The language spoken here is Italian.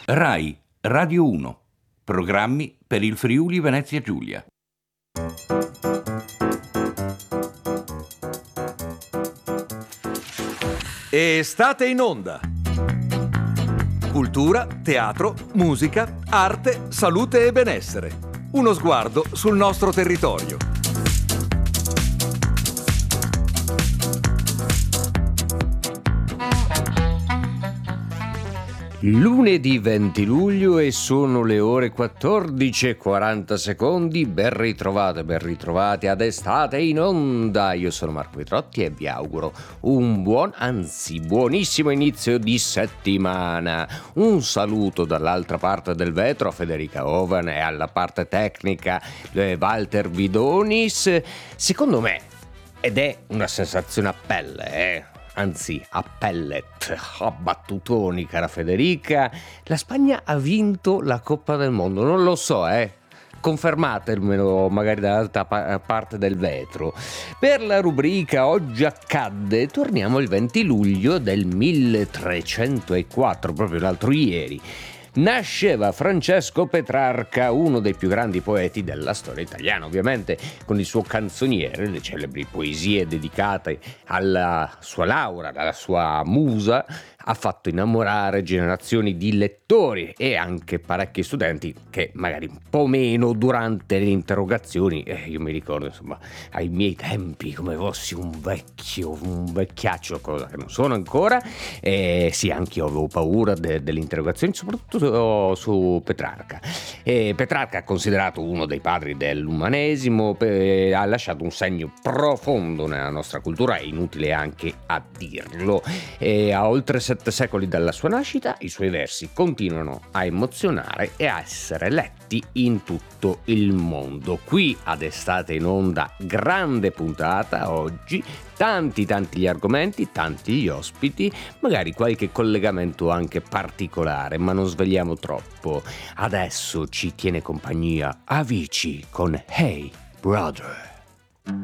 Rai Radio 1. Programmi per il Friuli Venezia Giulia. E state in onda. Cultura, teatro, musica, arte, salute e benessere. Uno sguardo sul nostro territorio. Lunedì 20 luglio e sono le ore 14:40. Ben ritrovati ad Estate in Onda. Io sono Marco Vitrotti e vi auguro un buonissimo inizio di settimana. Un saluto dall'altra parte del vetro a Federica Oven e alla parte tecnica Walter Vidonis. Secondo me, ed è una sensazione a pelle, anzi a pellet, a battutoni, cara Federica, la Spagna ha vinto la Coppa del Mondo. Non lo so, confermatemelo magari dall'altra parte del vetro. Per la rubrica Oggi accadde torniamo il 20 luglio del 1304, proprio l'altro ieri. Nasceva Francesco Petrarca, uno dei più grandi poeti della storia italiana, ovviamente con il suo canzoniere, le celebri poesie dedicate alla sua Laura, alla sua musa, ha fatto innamorare generazioni di lettori e anche parecchi studenti che magari un po' meno durante le interrogazioni. Io mi ricordo, insomma, ai miei tempi come fossi un vecchiaccio, cosa che non sono ancora. Sì, anche io avevo paura delle interrogazioni, soprattutto su Petrarca. Petrarca è considerato uno dei padri dell'umanesimo, ha lasciato un segno profondo nella nostra cultura, è inutile anche a dirlo. A oltre 7 secoli dalla sua nascita, i suoi versi continuano a emozionare e a essere letti in tutto il mondo. Qui ad Estate in Onda, grande puntata oggi, tanti gli argomenti, tanti gli ospiti, magari qualche collegamento anche particolare, ma non svegliamo troppo. Adesso ci tiene compagnia Avicii con Hey Brother.